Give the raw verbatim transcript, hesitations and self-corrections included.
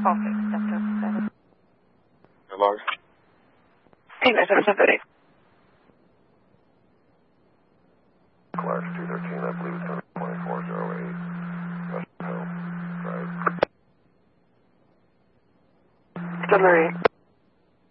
Call six, Delta seven. Hello? Hey, nine seven seven eight. Class two thirteen, I believe it's going to be twenty-four oh eight. West Hill, right? Still Marie.